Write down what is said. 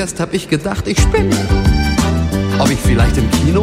wärst, hab ich gedacht, ich spinne. Ob ich vielleicht im Kino